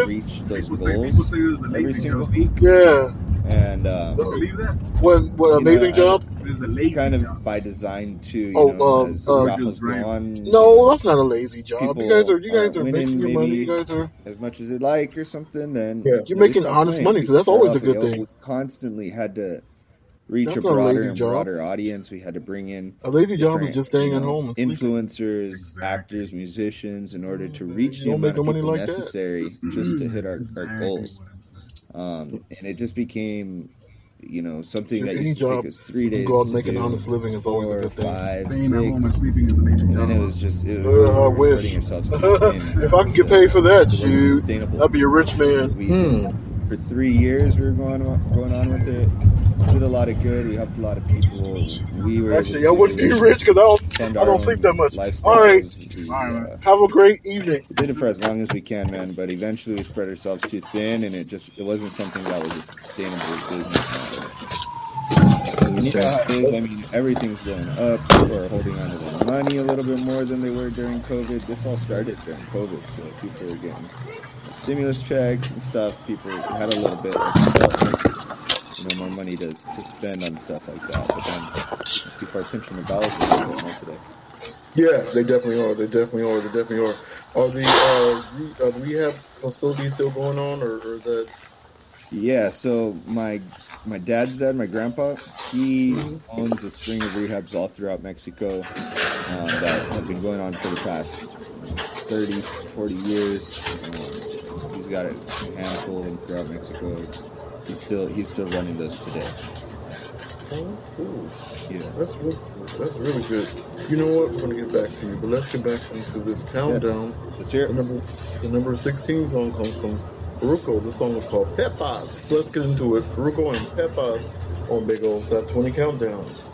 is? reach those People goals say there's a every lazy single job. week. Yeah. And Don't believe that? What amazing job? There's a it's lazy kind of job. by design too. You Oh, know, as just raffles go on. No, that's not a lazy job. People You guys are winning making your money. maybe You guys are as much as they like or something. Then Yeah. you're they making start honest playing. money, so that's People always a start good off it. thing. We constantly had to reach That's a not a broader lazy and job. broader audience. We had to bring in A lazy job is different, just staying you at know, home and sleeping. influencers, Exactly. actors, musicians, in order to reach You the don't make amount of no money people like that. necessary just to hit our Exactly goals. what I'm saying. And it just became, you know, something Sure, that any used to job, take us 3 you can days go out and to make an do, honest living is always a 4, good thing. 5, Staying at home and 6. sleeping is a lazy And then it job. was just, I we were wish. spreading ourselves too thin. If I could get paid for that, It wasn't shoot, sustainable. I'd be a rich man. We, for 3 years, we were going on with it. Did a lot of good. We helped a lot of people. We were Actually, I able wouldn't be to rich because fund I our don't own sleep that much. lifestyles. All right. We, All right. Have a great evening. did it for as long as we can, man. But eventually, we spread ourselves too thin, and it wasn't something that was a sustainable business model. And you know how it is. I mean, everything's going up. People are holding on to their money a little bit more than they were during COVID. This all started during COVID, so people were getting stimulus checks and stuff. People had a little bit of more money to spend on stuff like that. But then people are pinching their dollars a little bit more today. Yeah, they definitely are. Are the rehab facilities still going on, or is that? Yeah, so my dad's dad, my grandpa, he owns a string of rehabs all throughout Mexico that have been going on for the past 30, 40 years. He's got a handful of them throughout Mexico. He's still running those today. Oh, that's cool. Yeah. That's really good. You know what? I'm gonna get back to you, but let's get back into this countdown. Let's hear it. The number 16 song comes from Farruko. This song is called Pepas. Let's get into it. Farruko and Pepas on Big Ol' Top 20 Countdown.